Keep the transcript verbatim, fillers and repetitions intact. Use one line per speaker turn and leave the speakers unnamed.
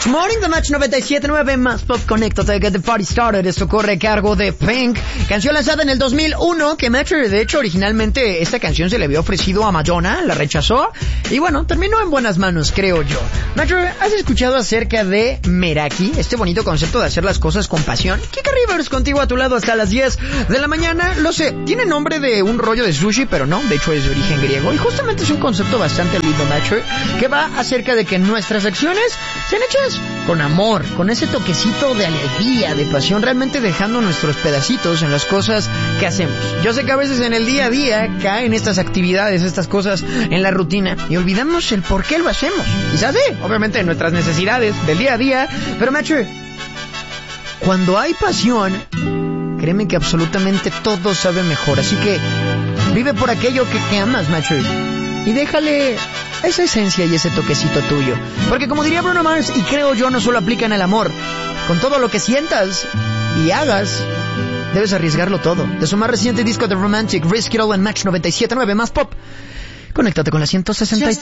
Match Morning, The Match noventa y siete punto nueve más pop. Conéctate, get the party started. Esto corre a cargo de Pink, canción lanzada en el dos mil uno, que Match, de hecho, originalmente esta canción se le había ofrecido a Madonna, la rechazó, y bueno, terminó en buenas manos, creo yo. Match, ¿has escuchado acerca de Meraki? Este bonito concepto de hacer las cosas con pasión. Kika Rivers contigo a tu lado hasta las diez de la mañana. Lo sé, tiene nombre de un rollo de sushi, pero no, de hecho es de origen griego, y justamente es un concepto bastante lindo, Match, que va acerca de que nuestras acciones sean hechas con amor, con ese toquecito de alegría, de pasión, realmente dejando nuestros pedacitos en las cosas que hacemos. Yo sé que a veces en el día a día caen estas actividades, estas cosas en la rutina, y olvidamos el por qué lo hacemos. Quizás sí, obviamente nuestras necesidades del día a día, pero macho, cuando hay pasión, créeme que absolutamente todo sabe mejor. Así que vive por aquello que, que amas, macho, y déjale esa esencia y ese toquecito tuyo. Porque como diría Bruno Mars, y creo yo, no solo aplica en el amor, con todo lo que sientas y hagas, debes arriesgarlo todo. De su más reciente disco The Romantic, Risk It All en Match noventa y siete punto nueve más pop. Conéctate con la ciento sesenta y tres.